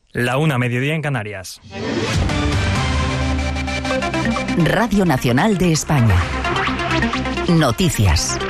1:00, mediodía en Canarias. Radio Nacional de España. Noticias.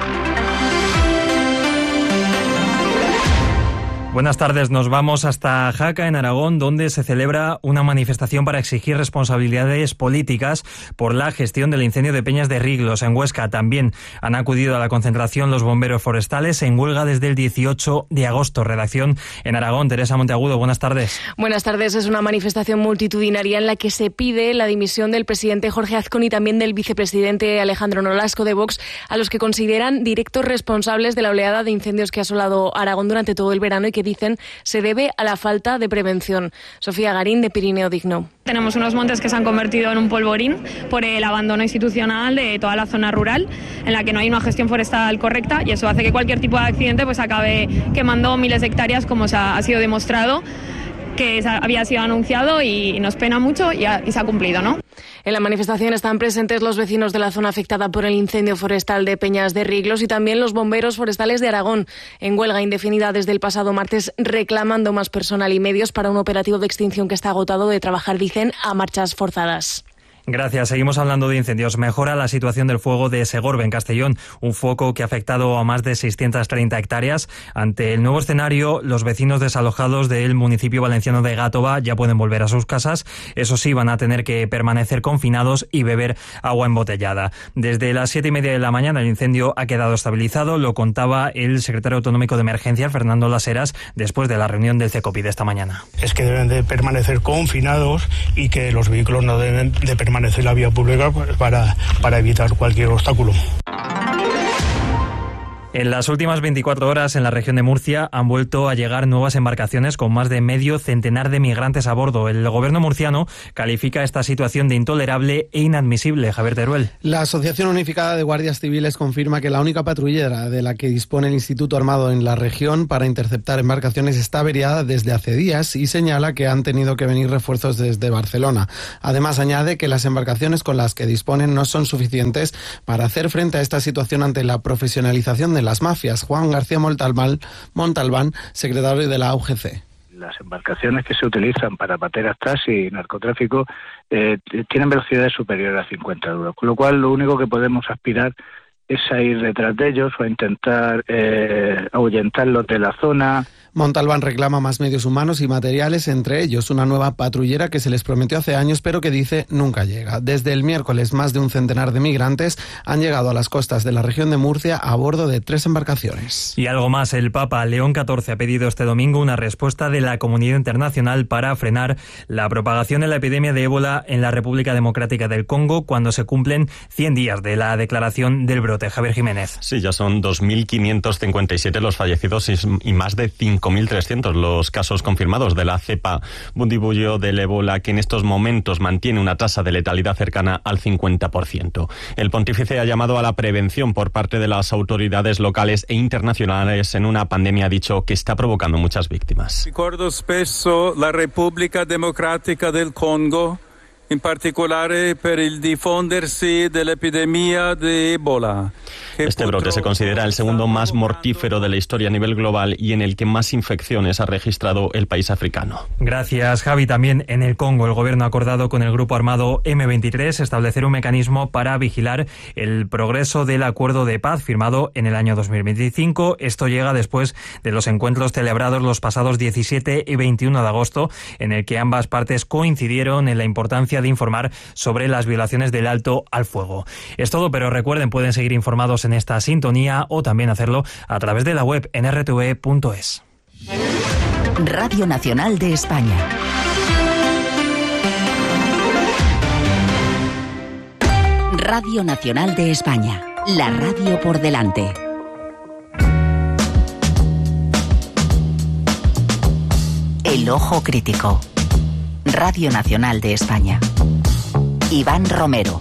Buenas tardes, nos vamos hasta Jaca, en Aragón, donde se celebra una manifestación para exigir responsabilidades políticas por la gestión del incendio de Peñas de Riglos. En Huesca también han acudido a la concentración los bomberos forestales en huelga desde el 18 de agosto. Redacción en Aragón, Teresa Monteagudo, buenas tardes. Buenas tardes, es una manifestación multitudinaria en la que se pide la dimisión del presidente Jorge Azcón y también del vicepresidente Alejandro Nolasco de Vox, a los que consideran directos responsables de la oleada de incendios que ha asolado Aragón durante todo el verano y que dicen se debe a la falta de prevención. Sofía Garín, de Pirineo Digno. Tenemos unos montes que se han convertido en un polvorín por el abandono institucional de toda la zona rural, en la que no hay una gestión forestal correcta, y eso hace que cualquier tipo de accidente pues acabe quemando miles de hectáreas, como ha sido demostrado, que había sido anunciado, y nos pena mucho y se ha cumplido, ¿no? En la manifestación están presentes los vecinos de la zona afectada por el incendio forestal de Peñas de Riglos y también los bomberos forestales de Aragón, en huelga indefinida desde el pasado martes, reclamando más personal y medios para un operativo de extinción que está agotado de trabajar, dicen, a marchas forzadas. Gracias. Seguimos hablando de incendios. Mejora la situación del fuego de Segorbe, en Castellón, un foco que ha afectado a más de 630 hectáreas. Ante el nuevo escenario, los vecinos desalojados del municipio valenciano de Gátova ya pueden volver a sus casas. Eso sí, van a tener que permanecer confinados y beber agua embotellada. Desde las 7:30 de la mañana el incendio ha quedado estabilizado, lo contaba el secretario autonómico de Emergencias, Fernando Las Heras, después de la reunión del CECOPI de esta mañana. Es que deben de permanecer confinados y que los vehículos no deben de permanecer en la vía pública para evitar cualquier obstáculo. En las últimas 24 horas en la región de Murcia han vuelto a llegar nuevas embarcaciones con más de medio centenar de migrantes a bordo. El gobierno murciano califica esta situación de intolerable e inadmisible. Javier Teruel. La Asociación Unificada de Guardias Civiles confirma que la única patrullera de la que dispone el Instituto Armado en la región para interceptar embarcaciones está averiada desde hace días y señala que han tenido que venir refuerzos desde Barcelona. Además, añade que las embarcaciones con las que disponen no son suficientes para hacer frente a esta situación ante la profesionalización de las mafias. Juan García Montalbán, secretario de la UGC. Las embarcaciones que se utilizan para pateras, taxi y narcotráfico tienen velocidades superiores a 50 euros, con lo cual lo único que podemos aspirar es a ir detrás de ellos o a intentar ahuyentarlos de la zona. Montalbán reclama más medios humanos y materiales, entre ellos una nueva patrullera que se les prometió hace años, pero que dice nunca llega. Desde el miércoles, más de un centenar de migrantes han llegado a las costas de la región de Murcia a bordo de 3 embarcaciones. Y algo más, el Papa León XIV ha pedido este domingo una respuesta de la comunidad internacional para frenar la propagación de la epidemia de ébola en la República Democrática del Congo cuando se cumplen 100 días de la declaración del brote. Javier Jiménez. Sí, ya son 2.557 los fallecidos y más de 5.300 los casos confirmados de la cepa bundibugyo del ébola, que en estos momentos mantiene una tasa de letalidad cercana al 50%. El pontífice ha llamado a la prevención por parte de las autoridades locales e internacionales en una pandemia, ha dicho, que está provocando muchas víctimas. Ricordo spesso la Repubblica Democratica del Congo, in particolare per il diffondersi dell'epidemia de Ebola. Este brote se considera el segundo más mortífero de la historia a nivel global y en el que más infecciones ha registrado el país africano. Gracias, Javi. También en el Congo el gobierno ha acordado con el grupo armado M23 establecer un mecanismo para vigilar el progreso del acuerdo de paz firmado en el año 2025. Esto llega después de los encuentros celebrados los pasados 17 y 21 de agosto, en el que ambas partes coincidieron en la importancia de informar sobre las violaciones del alto al fuego. Es todo, pero recuerden, pueden seguir informados en esta sintonía o también hacerlo a través de la web en rtve.es. Radio Nacional de España. Radio Nacional de España. La radio por delante. El ojo crítico. Radio Nacional de España. Iván Romero.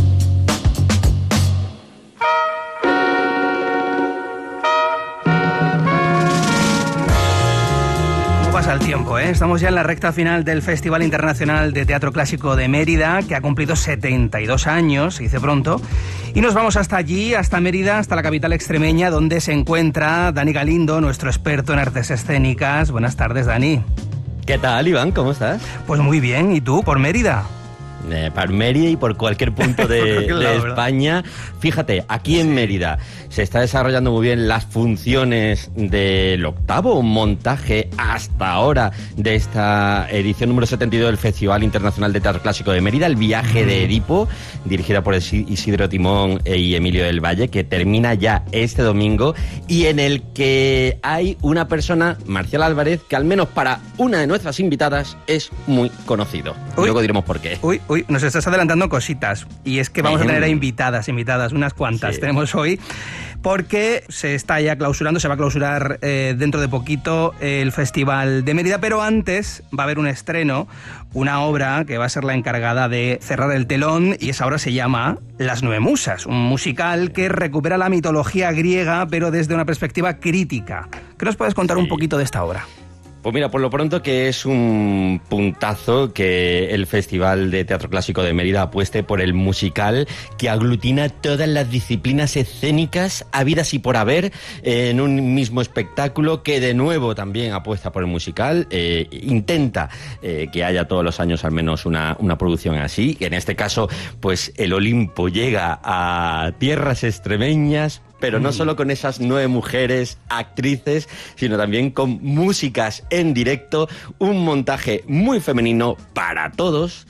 Pasa el tiempo, ¿eh? Estamos ya en la recta final del Festival Internacional de Teatro Clásico de Mérida, que ha cumplido 72 años, se dice pronto, y nos vamos hasta allí, hasta Mérida, hasta la capital extremeña, donde se encuentra Dani Galindo, nuestro experto en artes escénicas. Buenas tardes, Dani. ¿Qué tal, Iván? ¿Cómo estás? Pues muy bien, ¿y tú? ¿Por Mérida? Por Mérida y por cualquier punto de España. Fíjate, aquí en Mérida se está desarrollando muy bien las funciones del octavo montaje hasta ahora de esta edición número 72 del Festival Internacional de Teatro Clásico de Mérida, El viaje de Edipo, dirigida por Isidro Timón y Emilio del Valle, que termina ya este domingo y en el que hay una persona, Marcial Álvarez, que al menos para una de nuestras invitadas es muy conocido. Luego diremos por qué. Uy, nos estás adelantando cositas. Y es que vamos a tener a invitadas, unas cuantas tenemos hoy, porque se está ya clausurando, se va a clausurar dentro de poquito el Festival de Mérida, pero antes va a haber un estreno, una obra que va a ser la encargada de cerrar el telón, y esa obra se llama Las Nueve Musas, un musical que recupera la mitología griega, pero desde una perspectiva crítica. ¿Qué nos puedes contar un poquito de esta obra? Pues mira, por lo pronto que es un puntazo que el Festival de Teatro Clásico de Mérida apueste por el musical que aglutina todas las disciplinas escénicas habidas y por haber en un mismo espectáculo, que de nuevo también apuesta por el musical, intenta que haya todos los años al menos una producción así. En este caso, pues el Olimpo llega a tierras extremeñas, pero no solo con esas 9 mujeres actrices, sino también con músicas en directo, un montaje muy femenino para todos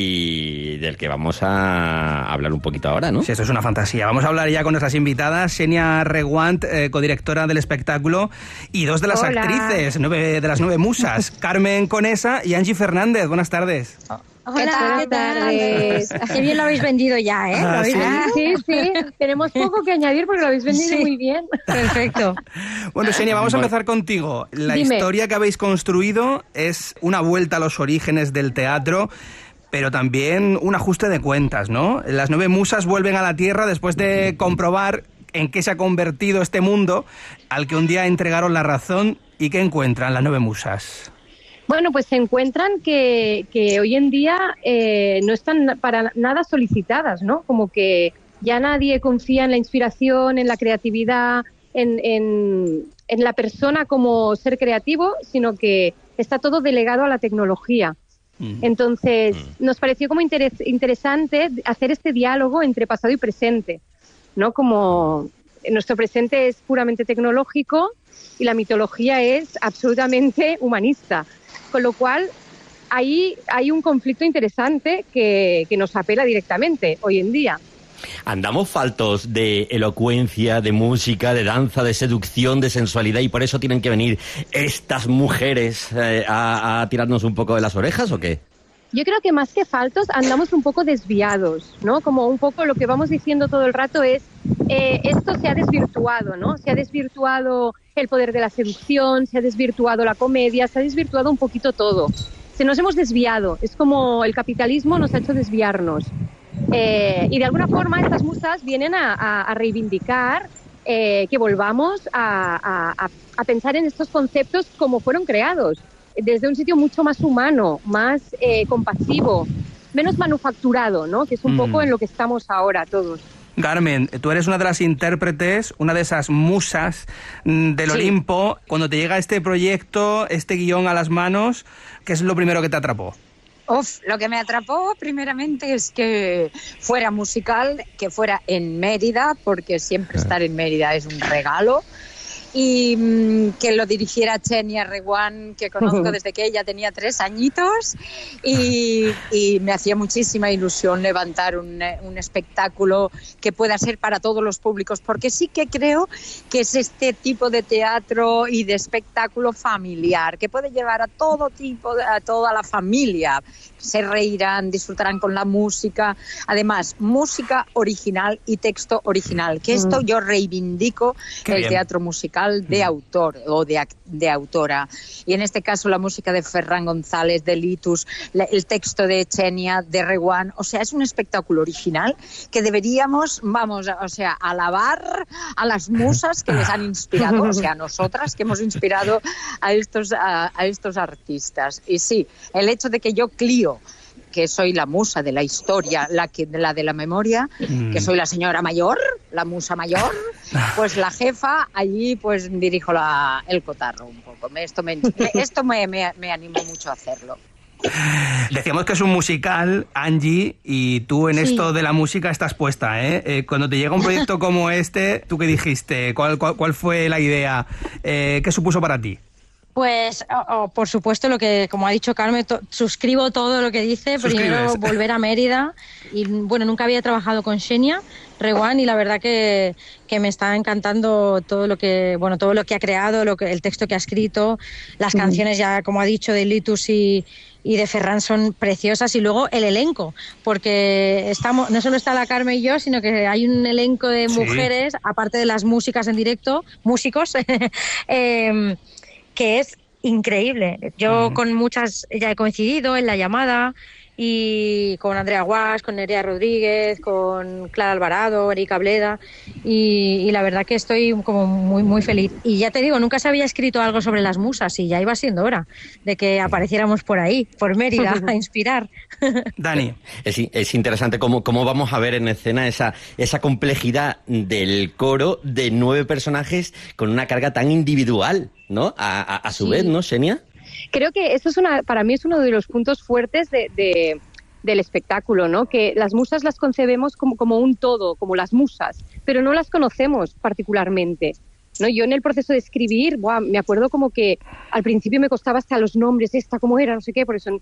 y del que vamos a hablar un poquito ahora, ¿no? Sí, esto es una fantasía. Vamos a hablar ya con nuestras invitadas, Xenia Reguant, codirectora del espectáculo, y 2 de las actrices, de las 9 musas, Carmen Conesa y Angie Fernández. Buenas tardes. Hola, ¿qué tardes? Qué bien lo habéis vendido ya, ¿eh? Sí, tenemos poco que añadir porque lo habéis vendido muy bien. Perfecto. Bueno, Xenia, vamos a empezar contigo. La historia que habéis construido es una vuelta a los orígenes del teatro, pero también un ajuste de cuentas, ¿no? Las 9 musas vuelven a la Tierra después de comprobar en qué se ha convertido este mundo al que un día entregaron la razón. ¿Y qué encuentran las 9 musas? Bueno, pues se encuentran que hoy en día no están para nada solicitadas, ¿no? Como que ya nadie confía en la inspiración, en la creatividad, en la persona como ser creativo, sino que está todo delegado a la tecnología. Entonces, nos pareció como interesante hacer este diálogo entre pasado y presente, ¿no? Como nuestro presente es puramente tecnológico y la mitología es absolutamente humanista. Con lo cual, ahí hay un conflicto interesante que nos apela directamente hoy en día. Andamos faltos de elocuencia, de música, de danza, de seducción, de sensualidad, y por eso tienen que venir estas mujeres a tirarnos un poco de las orejas, ¿o qué? Yo creo que más que faltos andamos un poco desviados, ¿no? Como un poco lo que vamos diciendo todo el rato es esto se ha desvirtuado, ¿no? Se ha desvirtuado el poder de la seducción, se ha desvirtuado la comedia, se ha desvirtuado un poquito todo. Se nos hemos desviado, es como el capitalismo nos ha hecho desviarnos. Y de alguna forma estas musas vienen a reivindicar que volvamos a pensar en estos conceptos como fueron creados, desde un sitio mucho más humano, más compasivo, menos manufacturado, ¿no? Que es un poco en lo que estamos ahora todos. Carmen, tú eres una de las intérpretes, una de esas musas del Olimpo. Cuando te llega este proyecto, este guión a las manos, ¿qué es lo primero que te atrapó? Lo que me atrapó primeramente es que fuera musical, que fuera en Mérida, porque siempre estar en Mérida es un regalo. Y que lo dirigiera Xenia Reguant, que conozco desde que ella tenía 3 añitos, y me hacía muchísima ilusión levantar un espectáculo que pueda ser para todos los públicos, porque sí que creo que es este tipo de teatro y de espectáculo familiar, que puede llevar a todo tipo, a toda la familia. Se reirán, disfrutarán con la música, además música original y texto original, que esto yo reivindico. El teatro musical de autor o de autora, y en este caso la música de Ferran González, de Litus, el texto de Xenia, de Reguant. O sea, es un espectáculo original que deberíamos, alabar a las musas que les han inspirado, o sea, a nosotras que hemos inspirado a estos artistas. Y sí, el hecho de que yo Clio, que soy la musa de la historia, la de la memoria, que soy la señora mayor, la musa mayor, pues la jefa, allí pues dirijo el cotarro un poco. Esto me animó mucho a hacerlo. Decíamos que es un musical, Angie, y tú en esto de la música estás puesta, ¿eh? Cuando te llega un proyecto como este, ¿tú qué dijiste? ¿Cuál fue la idea? ¿Qué supuso para ti? Pues, por supuesto, lo que, como ha dicho Carmen, suscribo todo lo que dice. Primero, volver a Mérida. Y bueno, nunca había trabajado con Xenia Reguant y la verdad que me está encantando todo lo que ha creado, el texto que ha escrito. Las canciones, ya como ha dicho, de Litus y de Ferran son preciosas, y luego el elenco, porque no solo está la Carmen y yo, sino que hay un elenco de mujeres, aparte de las músicos, que es increíble. Yo con muchas ya he coincidido en la llamada, y con Andrea Guas, con Nerea Rodríguez, con Clara Alvarado, Erika Bleda, y la verdad que estoy como muy, muy feliz. Y ya te digo, nunca se había escrito algo sobre las musas, y ya iba siendo hora de que apareciéramos por ahí, por Mérida, a inspirar. Dani. Es interesante cómo vamos a ver en escena esa complejidad del coro de 9 personajes con una carga tan individual, ¿no? A su vez, ¿no, Xenia? Creo que eso para mí es uno de los puntos fuertes del espectáculo, ¿no? Que las musas las concebemos como un todo, como las musas, pero no las conocemos particularmente, ¿no? Yo en el proceso de escribir, me acuerdo como que al principio me costaba hasta los nombres, cómo era, no sé qué, porque son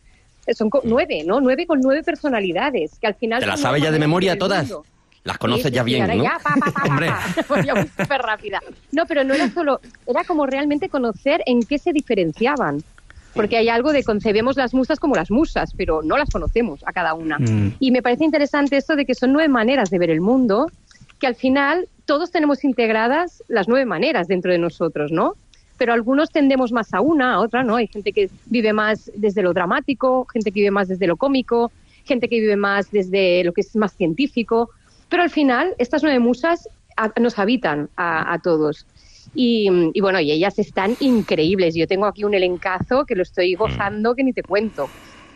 9, ¿no? 9 con 9 personalidades, que al final... ¿Te las sabes ya de memoria todas? Las conoces ya bien, ¿no? Ya, Hombre. Voy muy súper rápida. No, pero no era solo... Era como realmente conocer en qué se diferenciaban. Porque hay algo de concebemos las musas como las musas, pero no las conocemos a cada una. Y me parece interesante esto de que son 9 maneras de ver el mundo, que al final todos tenemos integradas las 9 maneras dentro de nosotros, ¿no? Pero algunos tendemos más a una, a otra, ¿no? Hay gente que vive más desde lo dramático, gente que vive más desde lo cómico, gente que vive más desde lo que es más científico. Pero al final, estas 9 musas nos habitan a todos. Y bueno, y ellas están increíbles. Yo tengo aquí un elencazo que lo estoy gozando que ni te cuento.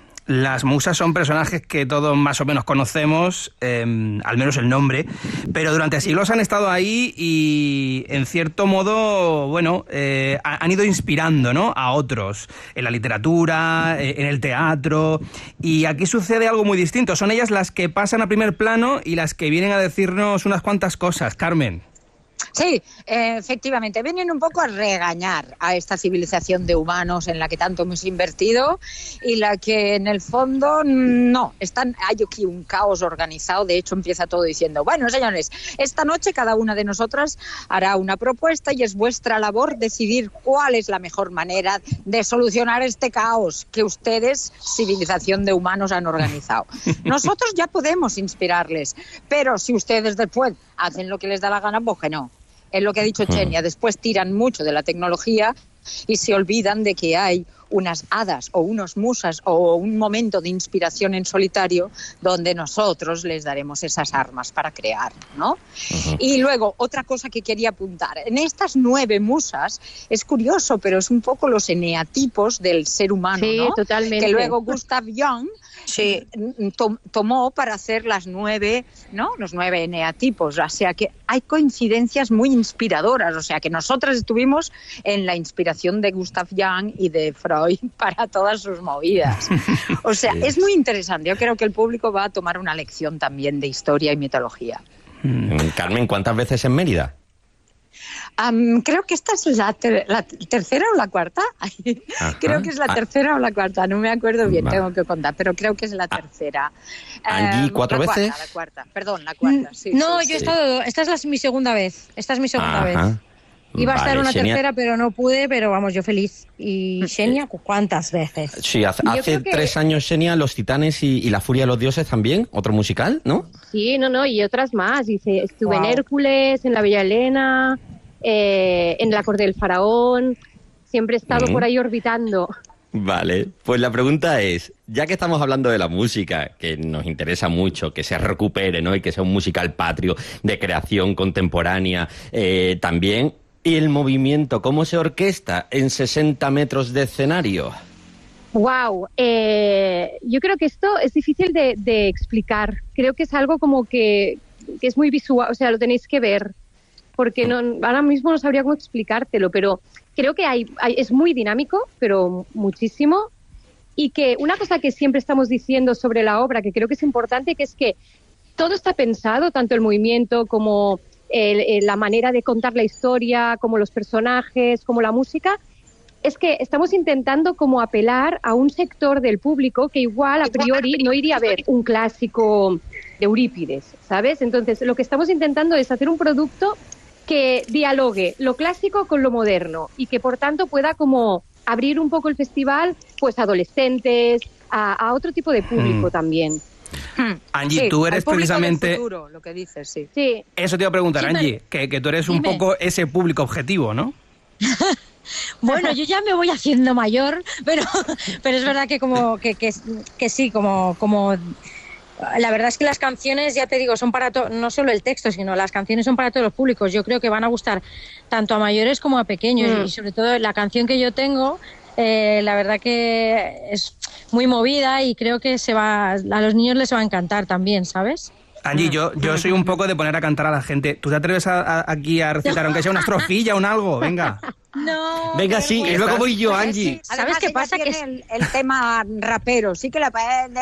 Las musas son personajes que todos más o menos conocemos, al menos el nombre, pero durante siglos han estado ahí y, en cierto modo, han ido inspirando, ¿no?, a otros, en la literatura, en el teatro, y aquí sucede algo muy distinto. Son ellas las que pasan a primer plano y las que vienen a decirnos unas cuantas cosas. Carmen. Sí, efectivamente, vienen un poco a regañar a esta civilización de humanos en la que tanto hemos invertido y la que en el fondo no, hay aquí un caos organizado. De hecho empieza todo diciendo, bueno, señores, esta noche cada una de nosotras hará una propuesta y es vuestra labor decidir cuál es la mejor manera de solucionar este caos que ustedes, civilización de humanos, han organizado. Nosotros ya podemos inspirarles, pero si ustedes después hacen lo que les da la gana, pues que no. Es lo que ha dicho Xenia, después tiran mucho de la tecnología y se olvidan de que hay unas hadas o unos musas o un momento de inspiración en solitario donde nosotros les daremos esas armas para crear, ¿no? Y luego, otra cosa que quería apuntar, en estas 9 musas, es curioso, pero es un poco los eneatipos del ser humano, sí, ¿no? Totalmente. Que luego Gustav Jung tomó para hacer las 9, ¿no?, los 9 eneatipos. O sea que hay coincidencias muy inspiradoras. O sea que nosotras estuvimos en la inspiración de Gustav Jung y de Freud para todas sus movidas. O sea, es muy interesante. Yo creo que el público va a tomar una lección también de historia y mitología. Carmen, ¿cuántas veces en Mérida? Creo que esta es la tercera o la cuarta. Creo que es la tercera o la cuarta, no me acuerdo bien, tengo que contar, pero creo que es la tercera. ¿Angie 4 veces? La cuarta, la cuarta, sí. No, sí, yo he estado, esta es mi segunda vez, vez. Iba a estar una tercera, pero no pude, pero vamos, yo feliz. ¿Y Xenia, cuántas veces? Sí, hace 3 años, Xenia, Los Titanes y La Furia de los Dioses también, otro musical, ¿no? Sí, y otras más. Estuve en Hércules, en La Bella Helena, en La Corte del Faraón. Siempre he estado por ahí orbitando. Vale, pues la pregunta es, ya que estamos hablando de la música, que nos interesa mucho, que se recupere, ¿no?, y que sea un musical patrio de creación contemporánea, también, ¿y el movimiento cómo se orquesta en 60 metros de escenario? Wow, yo creo que esto es difícil de explicar. Creo que es algo como que es muy visual, o sea, lo tenéis que ver. porque ahora mismo no sabría cómo explicártelo, pero creo que es muy dinámico, pero muchísimo. Y que una cosa que siempre estamos diciendo sobre la obra, que creo que es importante, que es que todo está pensado, tanto el movimiento como la manera de contar la historia, como los personajes, como la música. Es que estamos intentando como apelar a un sector del público que igual a priori no iría a ver un clásico de Eurípides, ¿sabes? Entonces, lo que estamos intentando es hacer un producto que dialogue lo clásico con lo moderno y que, por tanto, pueda como abrir un poco el festival pues a adolescentes, a otro tipo de público también. Angie, tú eres precisamente... Futuro, lo que dices, sí. Eso te iba a preguntar, Angie, que tú eres un poco ese público objetivo, ¿no? Bueno, yo ya me voy haciendo mayor, pero es verdad que que sí, como la verdad es que las canciones, ya te digo, son para no solo el texto, sino las canciones son para todos los públicos. Yo creo que van a gustar tanto a mayores como a pequeños y sobre todo la canción que yo tengo, la verdad que es muy movida y creo que a los niños les va a encantar también, ¿sabes? Angie, yo soy un poco de poner a cantar a la gente. ¿Tú te atreves aquí a recitar, aunque sea una estrofilla o un algo? Venga. No. Venga, sí, y luego voy yo, Angie. ¿Sabes qué pasa? Que el tema rapero, sí que la...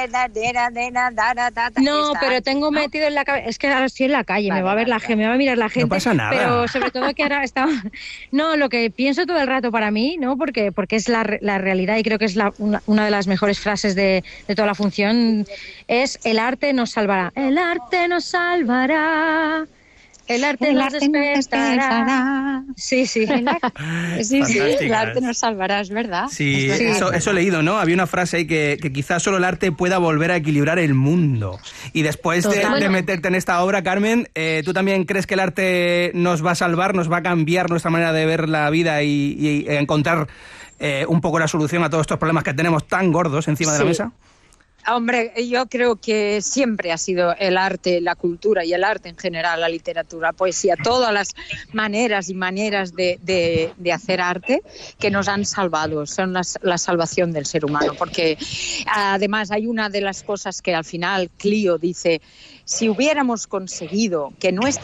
No, pero tengo metido en la cabeza... Es que ahora estoy en la calle, me va a mirar la gente. No pasa nada. Pero sobre todo que ahora está... No, lo que pienso todo el rato para mí, ¿no? Porque es la realidad y creo que es una de las mejores frases de toda la función, es: el arte nos salvará. El arte nos salvará. El arte nos despertará. Sí. El arte nos salvará, es verdad. Sí, eso he leído, ¿no? Había una frase ahí que quizás solo el arte pueda volver a equilibrar el mundo. Y después de meterte en esta obra, Carmen, ¿tú también crees que el arte nos va a salvar, nos va a cambiar nuestra manera de ver la vida y encontrar un poco la solución a todos estos problemas que tenemos tan gordos encima de la mesa? Hombre, yo creo que siempre ha sido el arte, la cultura y el arte en general, la literatura, la poesía, todas las maneras y maneras de hacer arte que nos han salvado, son la salvación del ser humano, porque además hay una de las cosas que al final Clio dice: si hubiéramos conseguido que nuestra